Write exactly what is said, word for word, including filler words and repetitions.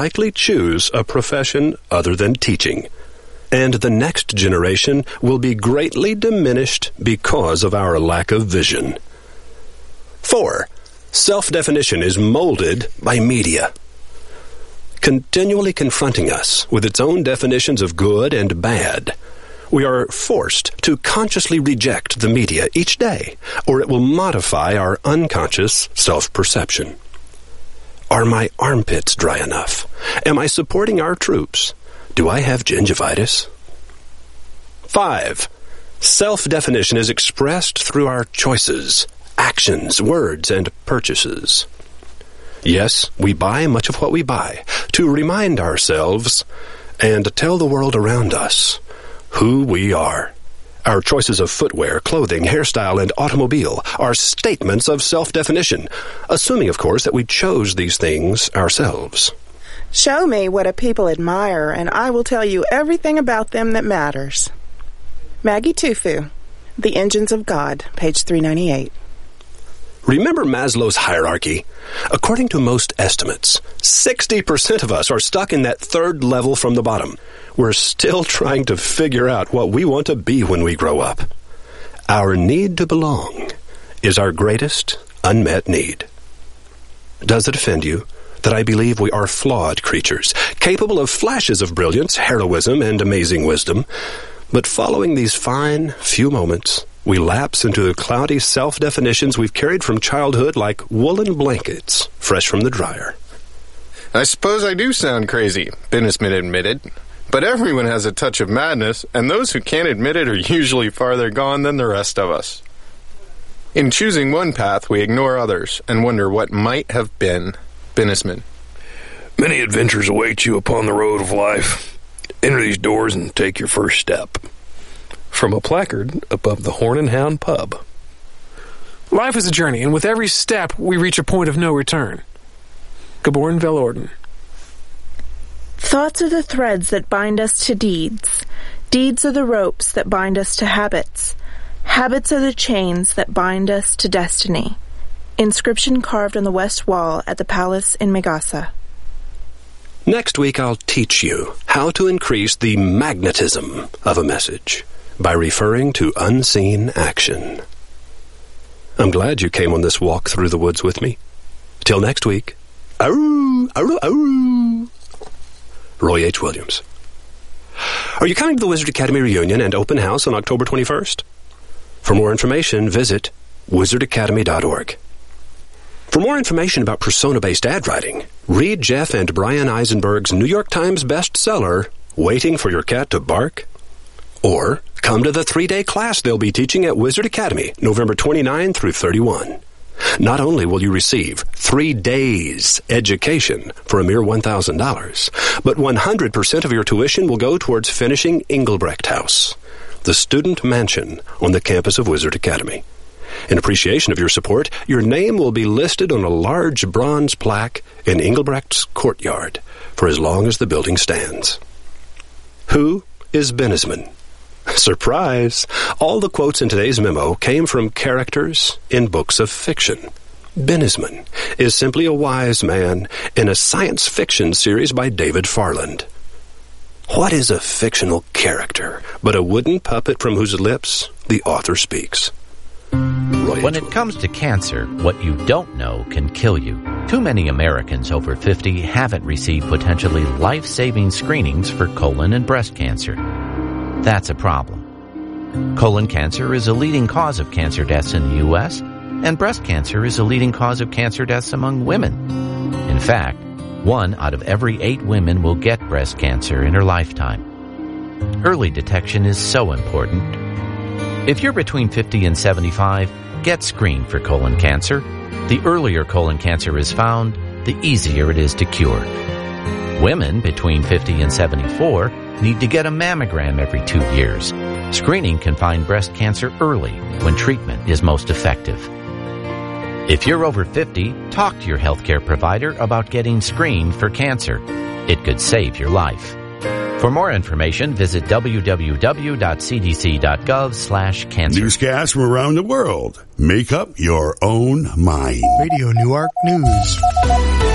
likely choose a profession other than teaching. And the next generation will be greatly diminished because of our lack of vision. Four, self-definition is molded by media, continually confronting us with its own definitions of good and bad. We are forced to consciously reject the media each day, or it will modify our unconscious self-perception. Are my armpits dry enough? Am I supporting our troops? Do I have gingivitis? Five, self-definition is expressed through our choices, actions, words, and purchases. Yes, we buy much of what we buy to remind ourselves and tell the world around us who we are. Our choices of footwear, clothing, hairstyle, and automobile are statements of self-definition, assuming, of course, that we chose these things ourselves. Show me what a people admire, and I will tell you everything about them that matters. Maggie Tufu, The Engines of God, page three ninety-eight. Remember Maslow's hierarchy? According to most estimates, sixty percent of us are stuck in that third level from the bottom. We're still trying to figure out what we want to be when we grow up. Our need to belong is our greatest unmet need. Does it offend you that I believe we are flawed creatures, capable of flashes of brilliance, heroism, and amazing wisdom, but following these fine few moments, we lapse into the cloudy self-definitions we've carried from childhood like woolen blankets fresh from the dryer? I suppose I do sound crazy, Bennisman admitted. But everyone has a touch of madness, and those who can't admit it are usually farther gone than the rest of us. In choosing one path, we ignore others and wonder what might have been. Bennisman. Many adventures await you upon the road of life. Enter these doors and take your first step. From a placard above the Horn and Hound pub. Life is a journey, and with every step, we reach a point of no return. Gaborn Velorden. Thoughts are the threads that bind us to deeds. Deeds are the ropes that bind us to habits. Habits are the chains that bind us to destiny. Inscription carved on the west wall at the palace in Megasa. Next week I'll teach you how to increase the magnetism of a message by referring to unseen action. I'm glad you came on this walk through the woods with me. Till next week. Aroo, aroo, aroo. Roy H. Williams. Are you coming to the Wizard Academy reunion and open house on October twenty-first? For more information, visit wizard academy dot org. For more information about persona-based ad writing, read Jeff and Brian Eisenberg's New York Times bestseller, Waiting for Your Cat to Bark. Or come to the three-day class they'll be teaching at Wizard Academy, November twenty-ninth through thirty-first. Not only will you receive three days education for a mere one thousand dollars, but one hundred percent of your tuition will go towards finishing Engelbrecht House, the student mansion on the campus of Wizard Academy. In appreciation of your support, your name will be listed on a large bronze plaque in Engelbrecht's courtyard for as long as the building stands. Who is Bennisman? Surprise! All the quotes in today's memo came from characters in books of fiction. Bennisman is simply a wise man in a science fiction series by David Farland. What is a fictional character but a wooden puppet from whose lips the author speaks? Roy When it comes to cancer, what you don't know can kill you. Too many Americans over fifty haven't received potentially life-saving screenings for colon and breast cancer. That's a problem. Colon cancer is a leading cause of cancer deaths in the U S, and breast cancer is a leading cause of cancer deaths among women. In fact, one out of every eight women will get breast cancer in her lifetime. Early detection is so important. If you're between fifty and seventy-five, get screened for colon cancer. The earlier colon cancer is found, the easier it is to cure. Women between fifty and seventy-four need to get a mammogram every two years. Screening can find breast cancer early when treatment is most effective. If you're over fifty, talk to your healthcare provider about getting screened for cancer. It could save your life. For more information, visit w w w dot c d c dot gov slash cancer. Newscasts from around the world. Make up your own mind. Radio Newark News.